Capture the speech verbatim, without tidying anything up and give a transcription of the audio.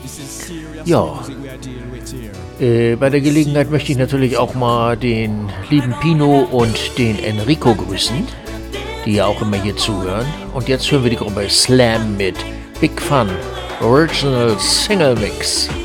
Ja, äh, bei der Gelegenheit möchte ich natürlich auch mal den lieben Pino und den Enrico grüßen, die ja auch immer hier zuhören. Und jetzt hören wir die Gruppe Slam mit Big Fun Original Single Mix.